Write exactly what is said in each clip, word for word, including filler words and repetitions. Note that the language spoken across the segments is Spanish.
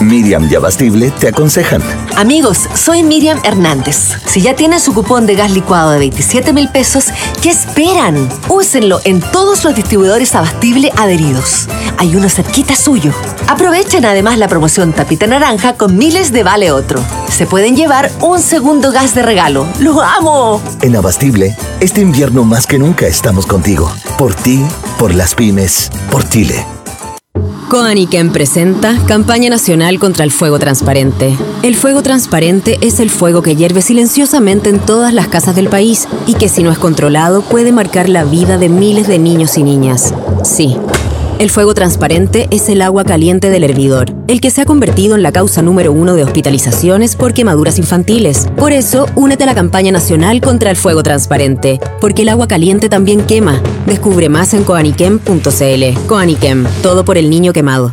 Miriam y Abastible te aconsejan. Amigos, soy Miriam Hernández. Si ya tienen su cupón de gas licuado de veintisiete mil pesos, ¿qué esperan? Úsenlo en todos los distribuidores Abastible adheridos. Hay uno cerquita suyo. Aprovechen además la promoción Tapita Naranja con miles de vale otro. Se pueden llevar un segundo gas de regalo. ¡Lo amo! En Abastible, este invierno más que nunca estamos contigo. Por ti, por las pymes, por Chile. Coaniquem presenta Campaña Nacional contra el Fuego Transparente. El fuego transparente es el fuego que hierve silenciosamente en todas las casas del país y que, si no es controlado, puede marcar la vida de miles de niños y niñas. Sí, el fuego transparente es el agua caliente del hervidor, el que se ha convertido en la causa número uno de hospitalizaciones por quemaduras infantiles. Por eso, únete a la Campaña Nacional contra el Fuego Transparente, porque el agua caliente también quema. Descubre más en coaniquem punto cl. Coaniquem, todo por el niño quemado.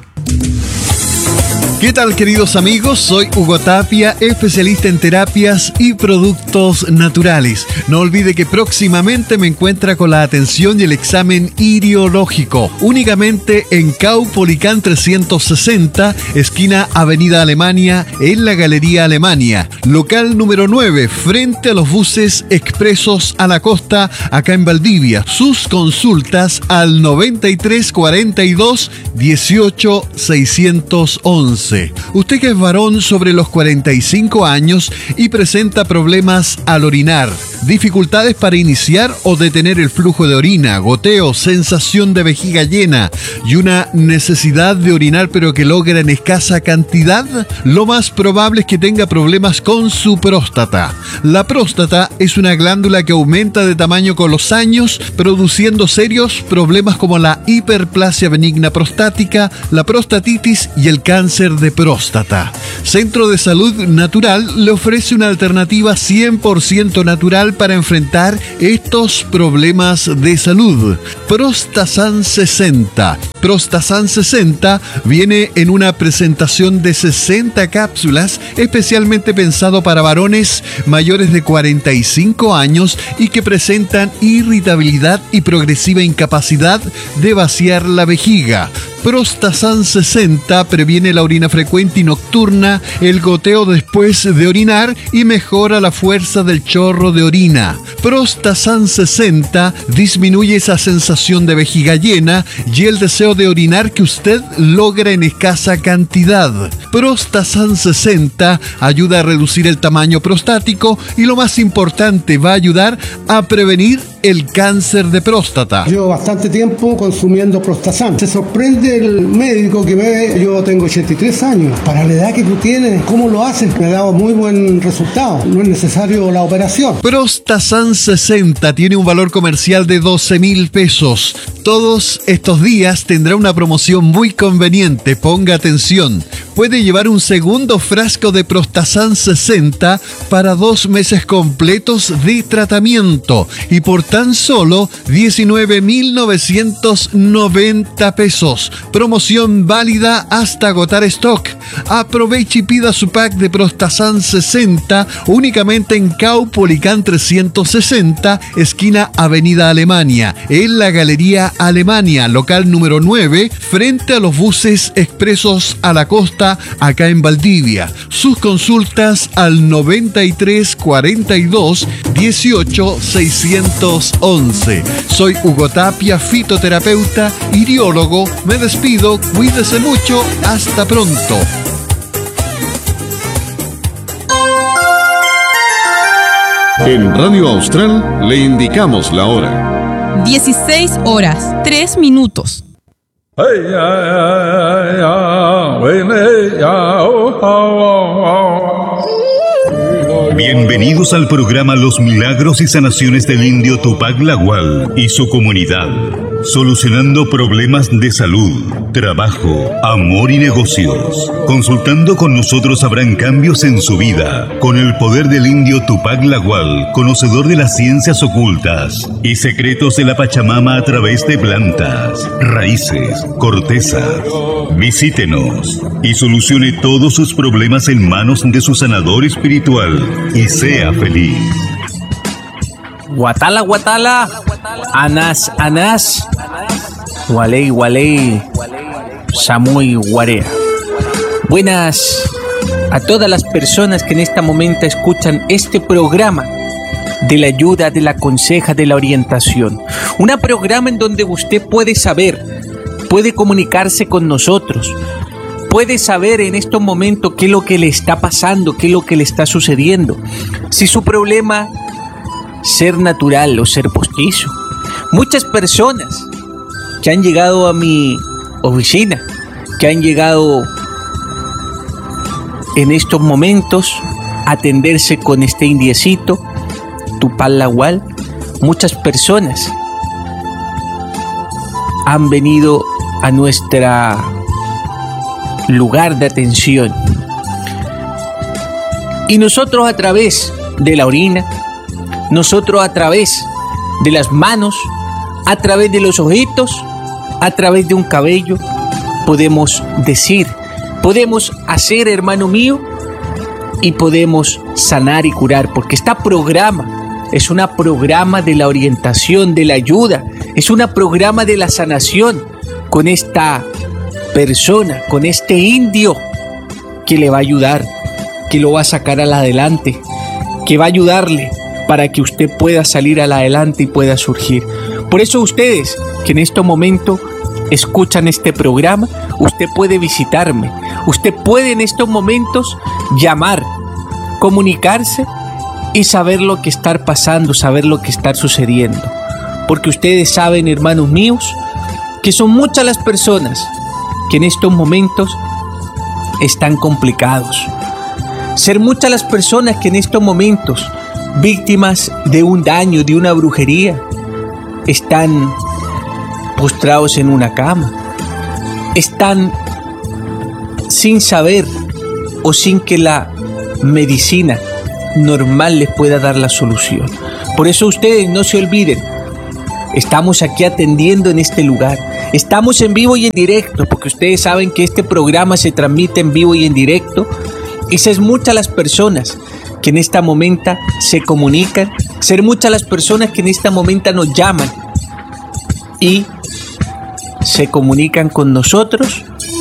¿Qué tal, queridos amigos? Soy Hugo Tapia, especialista en terapias y productos naturales. No olvide que próximamente me encuentra con la atención y el examen iriológico, únicamente en Caupolicán trescientos sesenta, esquina Avenida Alemania, en la Galería Alemania, local número nueve, frente a los buses expresos a la costa, acá en Valdivia. Sus consultas al noventa y tres cuarenta y dos dieciocho seiscientos once. Usted que es varón sobre los cuarenta y cinco años y presenta problemas al orinar, dificultades para iniciar o detener el flujo de orina, goteo, sensación de vejiga llena y una necesidad de orinar pero que logra en escasa cantidad, lo más probable es que tenga problemas con su próstata. La próstata es una glándula que aumenta de tamaño con los años, produciendo serios problemas como la hiperplasia benigna prostática, la prostatitis y el cáncer de próstata. Centro de Salud Natural le ofrece una alternativa cien por ciento natural para enfrentar estos problemas de salud. Prostasan sesenta. Prostasan sesenta viene en una presentación de sesenta cápsulas especialmente pensado para varones mayores de cuarenta y cinco años y que presentan irritabilidad y progresiva incapacidad de vaciar la vejiga. Prostasan sesenta previene la orina frecuente y nocturna, el goteo después de orinar y mejora la fuerza del chorro de orina. Prostasan sesenta disminuye esa sensación de vejiga llena y el deseo de orinar que usted logra en escasa cantidad. Prostasan sesenta ayuda a reducir el tamaño prostático y, lo más importante, va a ayudar a prevenir el cáncer de próstata. Llevo bastante tiempo consumiendo Prostasan. Se sorprende el médico que me ve. Yo tengo ochenta y tres años. Para la edad que tú tienes, ¿cómo lo haces? Me ha dado muy buen resultado. No es necesario la operación. Prostasan sesenta tiene un valor comercial de doce mil pesos. Todos estos días tendrá una promoción muy conveniente. Ponga atención. Puede llevar un segundo frasco de Prostasan sesenta para dos meses completos de tratamiento y por tan solo diecinueve mil novecientos noventa pesos. Promoción válida hasta agotar stock. Aproveche y pida su pack de Prostasan sesenta únicamente en Caupolicán trescientos sesenta, esquina Avenida Alemania, en la Galería Alemania, local número nueve, frente a los buses expresos a la costa, acá en Valdivia. Sus consultas al noventa y tres cuarenta y dos dieciocho seiscientos once. Soy Hugo Tapia, fitoterapeuta, iriólogo. Me despido, cuídese mucho, hasta pronto. En Radio Austral le indicamos la hora. dieciséis horas, tres minutos. Bienvenidos al programa Los Milagros y Sanaciones del Indio Tupac Lagual y su comunidad, solucionando problemas de salud, trabajo, amor y negocios. Consultando con nosotros habrán cambios en su vida, con el poder del Indio Tupac Lagual, conocedor de las ciencias ocultas y secretos de la Pachamama a través de plantas, raíces, cortezas. Visítenos y solucione todos sus problemas en manos de su sanador espiritual y sea feliz. Guatala, guatala, anas, anas, walei, walei, samui, guarea. Buenas a todas las personas que en este momento escuchan este programa de la ayuda, de la conseja, de la orientación. Un programa en donde usted puede saber, puede comunicarse con nosotros, puede saber en estos momentos qué es lo que le está pasando, qué es lo que le está sucediendo. Si su problema ser natural o ser postizo. Muchas personas que han llegado a mi oficina, que han llegado en estos momentos a atenderse con este indiecito, Tupac Lagual, muchas personas han venido a nuestro lugar de atención. Y nosotros a través de la orina, nosotros a través de las manos, a través de los ojitos, a través de un cabello, podemos decir, podemos hacer, hermano mío, y podemos sanar y curar, porque este programa es un programa de la orientación, de la ayuda, es un programa de la sanación con esta persona, con este indio que le va a ayudar, que lo va a sacar al adelante, que va a ayudarle para que usted pueda salir al adelante y pueda surgir. Por eso ustedes que en este momento escuchan este programa, usted puede visitarme, usted puede en estos momentos llamar, comunicarse y saber lo que está pasando, saber lo que está sucediendo. Porque ustedes saben, hermanos míos, que son muchas las personas que en estos momentos están complicados. Ser muchas las personas que en estos momentos, víctimas de un daño, de una brujería, están postrados en una cama, están sin saber o sin que la medicina normal les pueda dar la solución. Por eso ustedes no se olviden, estamos aquí atendiendo en este lugar, estamos en vivo y en directo, porque ustedes saben que este programa se transmite en vivo y en directo, y son muchas las personas que en este momento se comunican, ser muchas las personas que en este momento nos llaman y se comunican con nosotros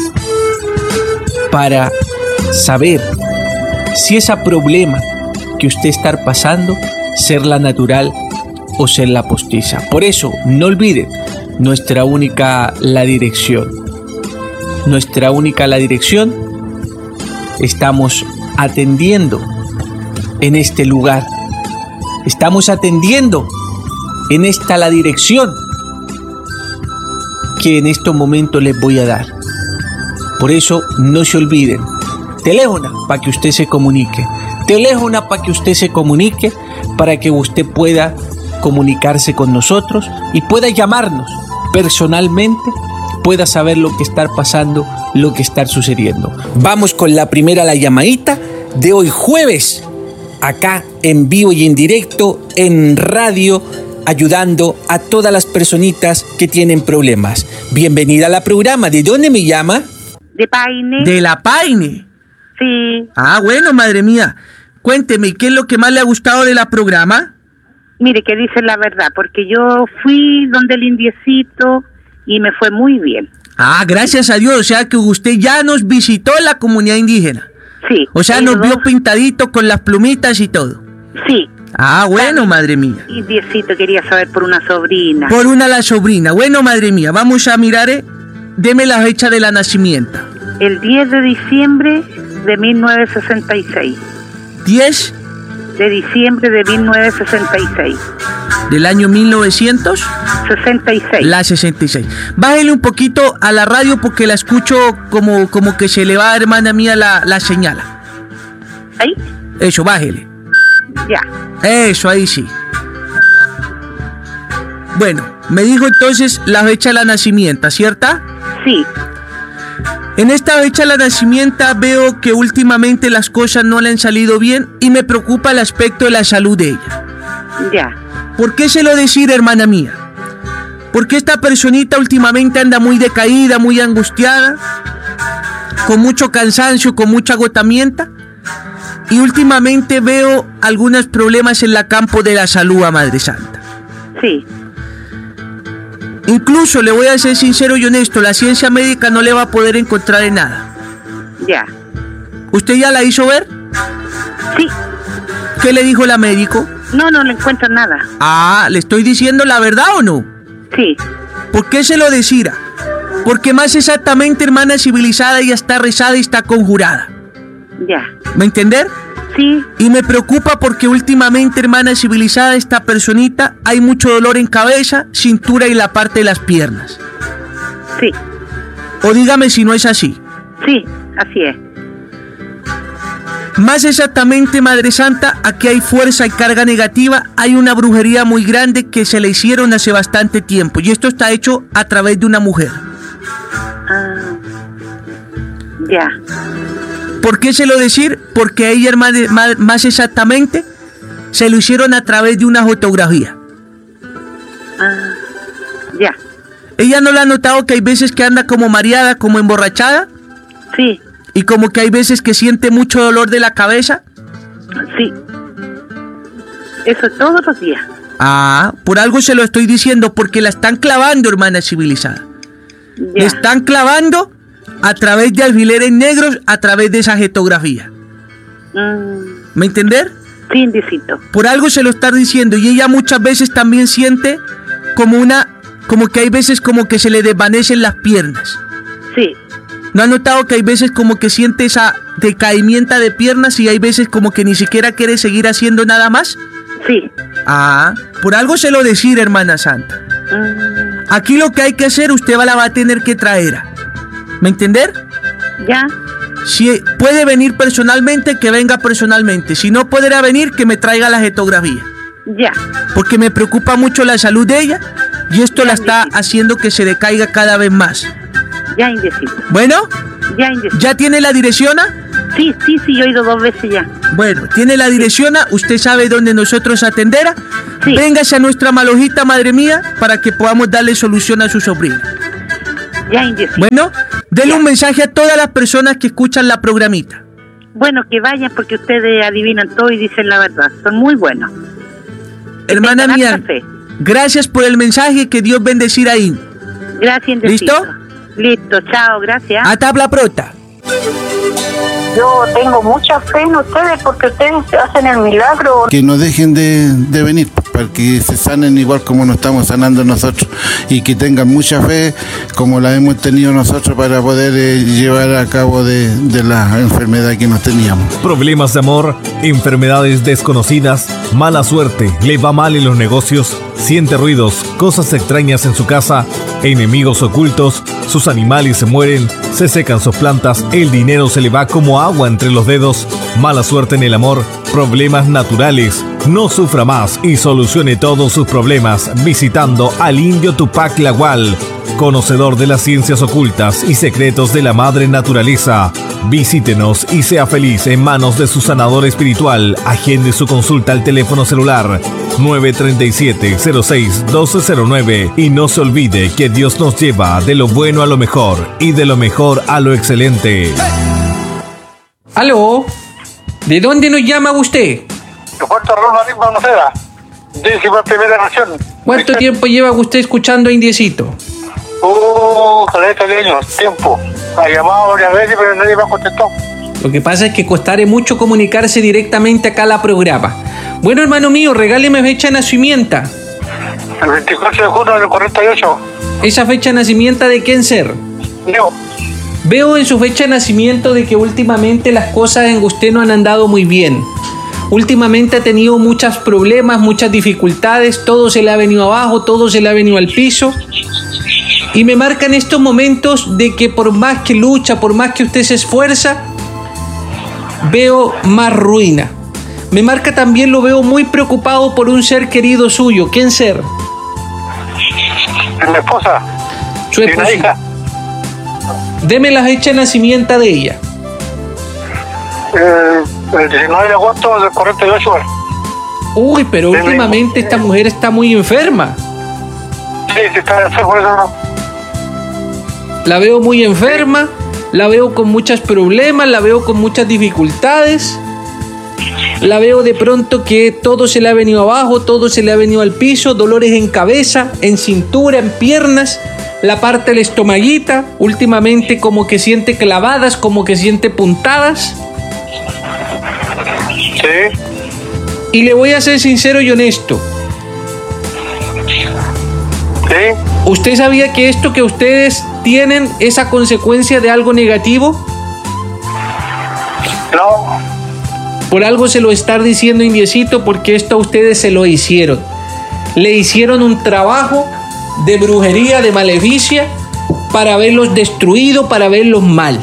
para saber si ese problema que usted está pasando, ser la natural o ser la postiza. Por eso, no olviden, nuestra única la dirección. Nuestra única la dirección, estamos atendiendo en este lugar. Estamos atendiendo en esta la dirección que en estos momentos les voy a dar. Por eso no se olviden. Teléfono para que usted se comunique. Teléfono para que usted se comunique, para que usted pueda comunicarse con nosotros y pueda llamarnos personalmente, pueda saber lo que está pasando, lo que está sucediendo. Vamos con la primera la llamadita de hoy jueves, acá en vivo y en directo en radio, ayudando a todas las personitas que tienen problemas. Bienvenida a la programa. ¿De dónde me llama? De Paine. ¿De La Paine? Sí. Ah, bueno, madre mía. Cuénteme, ¿qué es lo que más le ha gustado de la programa? Mire, que dice la verdad, porque yo fui donde el indiecito y me fue muy bien. Ah, gracias a Dios. O sea que usted ya nos visitó en la comunidad indígena. Sí. O sea, nos vio pintadito con las plumitas y todo. Sí. Ah, bueno, madre mía. Indiecito quería saber por una sobrina. Por una la sobrina. Bueno, madre mía, vamos a mirar, eh. Deme la fecha de la nacimiento. El diez de diciembre de mil novecientos sesenta y seis. ¿diez? De diciembre de mil novecientos sesenta y seis. ¿Del año mil novecientos? sesenta y seis. La sesenta y seis. Bájele un poquito a la radio porque la escucho como, como que se le va, hermana mía, la, la señal. ¿Ahí? Eso, bájele. Ya. Eso, ahí sí. Bueno, me dijo entonces la fecha de la nacimiento, ¿cierta? Sí. En esta fecha de la nacimiento veo que últimamente las cosas no le han salido bien y me preocupa el aspecto de la salud de ella. Ya. ¿Por qué se lo decir, hermana mía? Porque esta personita últimamente anda muy decaída, muy angustiada, con mucho cansancio, con mucho agotamiento, y últimamente veo algunos problemas en la campo de la salud, a Madre Santa. Sí. Incluso, le voy a ser sincero y honesto, la ciencia médica no le va a poder encontrar en nada. Ya. ¿Usted ya la hizo ver? Sí. ¿Qué le dijo la médico? No, no le encuentro nada. Ah, ¿le estoy diciendo la verdad o no? Sí. ¿Por qué se lo decía? Porque más exactamente, hermana civilizada, ella está rezada y está conjurada. Ya. ¿Me entender? Sí. Y me preocupa porque últimamente, hermana civilizada, esta personita, hay mucho dolor en cabeza, cintura y la parte de las piernas. Sí. O dígame si no es así. Sí, así es. Más exactamente, Madre Santa, aquí hay fuerza y carga negativa, hay una brujería muy grande que se le hicieron hace bastante tiempo y esto está hecho a través de una mujer. Ah, ya. ¿Por qué se lo decir? Porque ella, hermana, más exactamente, se lo hicieron a través de una fotografía. Ah, ya. ¿Ella no le ha notado que hay veces que anda como mareada, como emborrachada? Sí. ¿Y como que hay veces que siente mucho dolor de la cabeza? Sí. Eso todos los días. Ah, por algo se lo estoy diciendo, porque la están clavando, hermana civilizada. Ya. Le están clavando a través de alfileres negros, a través de esa jetografía. Mm. ¿Me entender? Sí, indicito. Por algo se lo está diciendo, y ella muchas veces también siente como una, como que hay veces como que se le desvanecen las piernas. Sí. ¿No ha notado que hay veces como que siente esa decaimiento de piernas y hay veces como que ni siquiera quiere seguir haciendo nada más? Sí. Ah, por algo se lo decir, hermana Santa. Mm. Aquí lo que hay que hacer, usted va, la va a tener que traer. ¿Me entender? Ya. Si puede venir personalmente, que venga personalmente. Si no podrá venir, que me traiga la jetografía. Ya. Porque me preocupa mucho la salud de ella y esto Ya, la está indecito. haciendo que se decaiga cada vez más. Ya, indeciso. Bueno, Ya, indeciso. ¿ya tiene la dirección? Sí, sí, sí, yo he ido dos veces ya. Bueno, tiene la dirección, usted sabe dónde nosotros atenderá. Sí. Véngase a nuestra malojita, madre mía, para que podamos darle solución a su sobrina. Ya, indeciso. Bueno, denle un mensaje a todas las personas que escuchan la programita. Bueno, que vayan porque ustedes adivinan todo y dicen la verdad. Son muy buenos. Hermana tengan mía, harta fe. gracias por el mensaje, que Dios bendecirá ahí. Gracias, indeciso. ¿Listo? Listo, chao, gracias. Hasta la prota. Yo tengo mucha fe en ustedes porque ustedes hacen el milagro. Que no dejen de, de venir, para que se sanen igual como nos estamos sanando nosotros y que tengan mucha fe como la hemos tenido nosotros para poder eh, llevar a cabo de, de la enfermedad que nos teníamos. Problemas de amor, enfermedades desconocidas, mala suerte, le va mal en los negocios, siente ruidos, cosas extrañas en su casa, enemigos ocultos, sus animales se mueren, se secan sus plantas, el dinero se le va como agua entre los dedos, mala suerte en el amor, problemas naturales. No sufra más y solucione todos sus problemas visitando al indio Tupac Lagual, conocedor de las ciencias ocultas y secretos de la madre naturaleza. Visítenos y sea feliz en manos de su sanador espiritual. Agende su consulta al teléfono celular nueve tres siete, cero seis, uno dos cero nueve y no se olvide que Dios nos lleva de lo bueno a lo mejor y de lo mejor a lo excelente. ¿Aló? ¿De dónde nos llama usted? De Puerto Roma, misma Noceda. Décima primera nación. ¿Cuánto tiempo lleva usted escuchando a Indiecito? Uh, caleta de años, tiempo. Ha llamado varias veces, pero nadie me ha contestado. Lo que pasa es que costará mucho comunicarse directamente acá a la programa. Bueno, hermano mío, regáleme fecha de nacimiento. El veinticuatro de junio del cuarenta y ocho. ¿Esa fecha de nacimiento de quién ser? Yo. Veo en su fecha de nacimiento de que últimamente las cosas en usted no han andado muy bien. Últimamente ha tenido muchos problemas, muchas dificultades, todo se le ha venido abajo, todo se le ha venido al piso. Y me marcan estos momentos de que por más que lucha, por más que usted se esfuerza, veo más ruina. Me marca también, lo veo muy preocupado por un ser querido suyo. ¿Quién ser? Mi esposa. Su esposa. Deme la fecha de nacimiento de ella. Eh, el diecinueve de agosto del cuarenta y ocho. Uy, pero Deme. últimamente esta mujer está muy enferma. Sí, sí está enferma, por eso no. La veo muy enferma, la veo con muchos problemas, la veo con muchas dificultades. La veo de pronto que todo se le ha venido abajo, todo se le ha venido al piso, dolores en cabeza, en cintura, en piernas. la parte de la estomaguita, últimamente como que siente clavadas, como que siente puntadas. Sí. Y le voy a ser sincero y honesto. Sí. ¿Usted sabía que esto que ustedes tienen es a consecuencia de algo negativo? No. Por algo se lo está diciendo, indiecito, porque esto a ustedes se lo hicieron. Le hicieron un trabajo de brujería, de maleficia, para verlos destruidos, para verlos mal.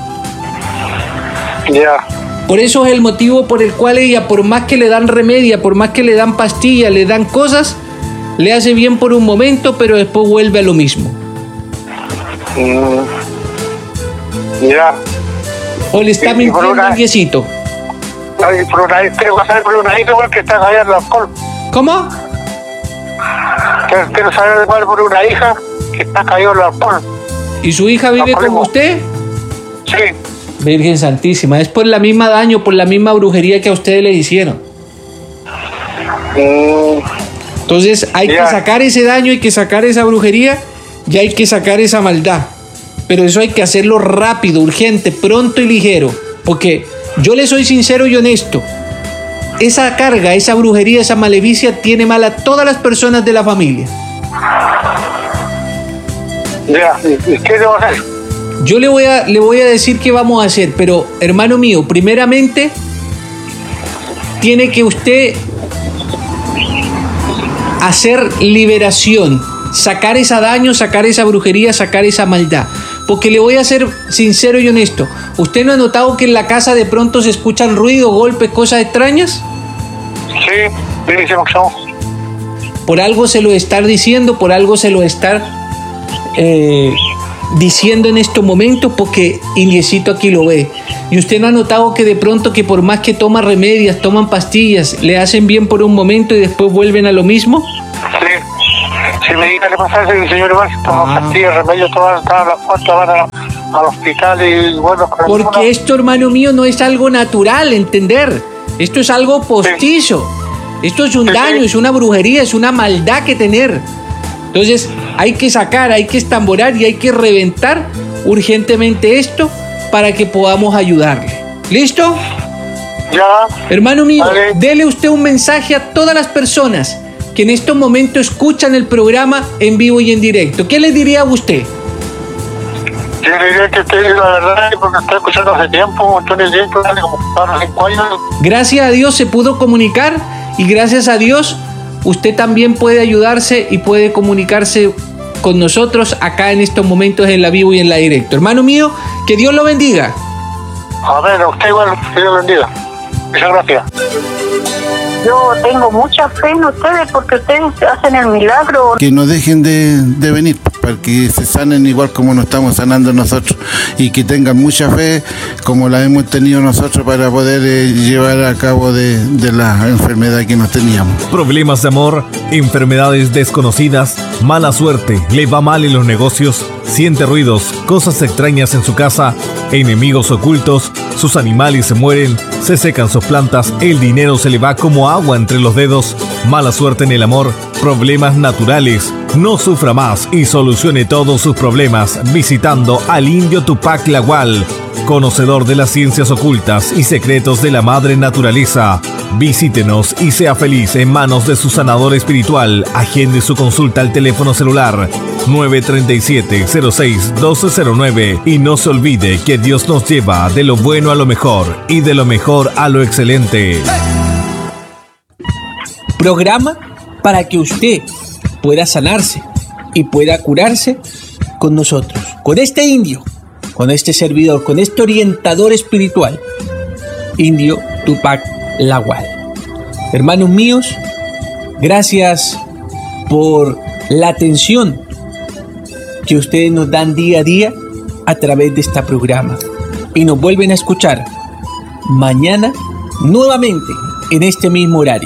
Ya. Yeah. Por eso es el motivo por el cual ella, por más que le dan remedia, por más que le dan pastillas, le dan cosas, le hace bien por un momento, pero después vuelve a lo mismo. Mm. Ya. Yeah. O le está mintiendo un indiecito. Ay, por una hija, quiero saber por una hija que está cayendo alcohol. ¿Cómo? Quiero, quiero saber igual por una hija que está cayendo alcohol. ¿Y su hija vive con usted? Sí. Virgen Santísima, es por la misma daño, por la misma brujería que a ustedes le hicieron. Mm. Entonces hay yeah. que sacar ese daño, hay que sacar esa brujería y hay que sacar esa maldad. Pero eso hay que hacerlo rápido, urgente, pronto y ligero. Porque yo le soy sincero y honesto. Esa carga, esa brujería, esa maleficia tiene mal a todas las personas de la familia. Ya, ¿y qué debo hacer? Yo le voy a, le voy a decir qué vamos a hacer, pero hermano mío, primeramente tiene que usted hacer liberación, sacar ese daño, sacar esa brujería, sacar esa maldad. Porque le voy a ser sincero y honesto. ¿Usted no ha notado que en la casa de pronto se escuchan ruidos, golpes, cosas extrañas? Sí, buenísimo. Por algo se lo está diciendo, por algo se lo está eh, diciendo en estos momentos, porque indiecito aquí lo ve. ¿Y usted no ha notado que de pronto que por más que toma remedios, toman pastillas, le hacen bien por un momento y después vuelven a lo mismo? Sí. Si me diga qué pasa, el señor Iván toma ah. pastillas, remedios, todas las cuantas van a, al hospital y bueno... Porque alguna... esto, hermano mío, no es algo natural, entender. Esto es algo postizo. Sí. Esto es un sí, daño, sí. es una brujería, es una maldad que tener. Entonces hay que sacar, hay que estamborar y hay que reventar urgentemente esto para que podamos ayudarle. ¿Listo? Ya. Hermano mío, vale. Dele usted un mensaje a todas las personas que en estos momentos escuchan el programa en vivo y en directo. ¿Qué le diría a usted? Yo le diría que usted, la verdad, porque estoy escuchando hace tiempo, un montón de tiempo, como cuatro o cinco años. Gracias a Dios se pudo comunicar y gracias a Dios usted también puede ayudarse y puede comunicarse con nosotros acá en estos momentos en la vivo y en la directo. Hermano mío, que Dios lo bendiga. Amén, a usted igual, que Dios lo bendiga. Muchas gracias. Yo tengo mucha fe en ustedes porque ustedes hacen el milagro. Que no dejen de, de venir, para que se sanen igual como nos estamos sanando nosotros y que tengan mucha fe como la hemos tenido nosotros para poder eh, llevar a cabo de, de la enfermedad que nos teníamos. Problemas de amor, enfermedades desconocidas, mala suerte, le va mal en los negocios, siente ruidos, cosas extrañas en su casa, enemigos ocultos, sus animales se mueren, se secan sus plantas, el dinero se le va como agua entre los dedos, mala suerte en el amor, problemas naturales. No sufra más y solucione todos sus problemas visitando al indio Tupac Lagual, conocedor de las ciencias ocultas y secretos de la madre naturaleza. Visítenos y sea feliz en manos de su sanador espiritual. Agende su consulta al teléfono celular nueve tres siete, cero seis, uno dos cero nueve y no se olvide que Dios nos lleva de lo bueno a lo mejor y de lo mejor a lo excelente. Programa para que usted pueda sanarse y pueda curarse con nosotros, con este indio, con este servidor, con este orientador espiritual, Indio Tupac Lagual. Hermanos míos, gracias por la atención que ustedes nos dan día a día a través de este programa y nos vuelven a escuchar mañana nuevamente en este mismo horario.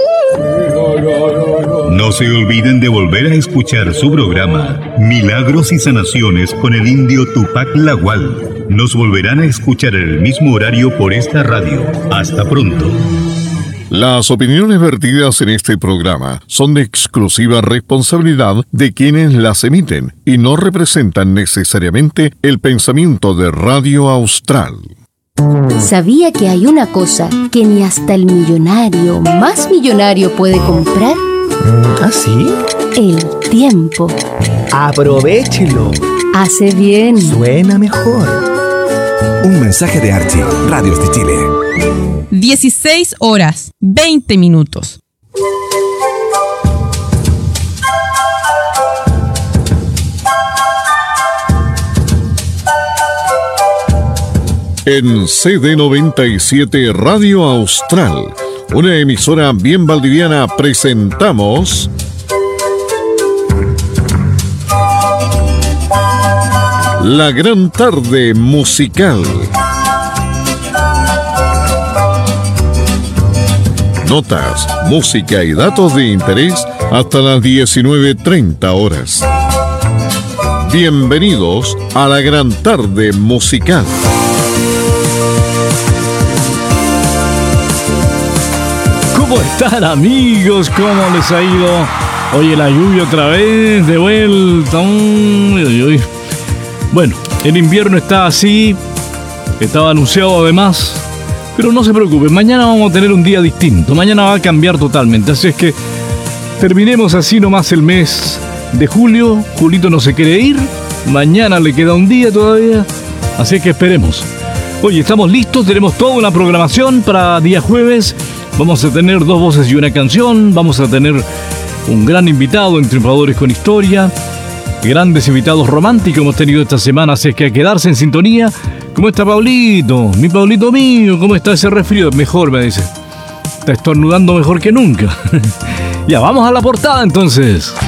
No se olviden de volver a escuchar su programa Milagros y Sanaciones con el indio Tupac Lagual. Nos volverán a escuchar en el mismo horario por esta radio. Hasta pronto. Las opiniones vertidas en este programa son de exclusiva responsabilidad de quienes las emiten y no representan necesariamente el pensamiento de Radio Austral. ¿Sabía que hay una cosa que ni hasta el millonario más millonario puede comprar? ¿Ah, sí? El tiempo. ¡Aprovéchelo! Hace bien. Suena mejor. Un mensaje de Archie, Radios de Chile. dieciséis horas, veinte minutos. En C D noventa y siete Radio Austral, una emisora bien valdiviana, presentamos La Gran Tarde Musical. Notas, música y datos de interés hasta las diecinueve treinta horas. Bienvenidos a La Gran Tarde Musical. ¿Cómo están, amigos? ¿Cómo les ha ido? Oye, la lluvia otra vez, de vuelta. Uy, uy, uy. Bueno, el invierno está así. Estaba anunciado además. Pero no se preocupen, mañana vamos a tener un día distinto. Mañana va a cambiar totalmente. Así es que terminemos así nomás el mes de julio. Julito no se quiere ir. Mañana le queda un día todavía. Así es que esperemos. Oye, estamos listos. Tenemos toda una programación para día jueves. Vamos a tener dos voces y una canción. Vamos a tener un gran invitado en Triunfadores con Historia. Grandes invitados románticos hemos tenido esta semana. Así es que a quedarse en sintonía. ¿Cómo está Pablito? Mi Pablito mío, ¿cómo está ese resfrío? Mejor, me dice. Está estornudando mejor que nunca. Ya, vamos a la portada entonces.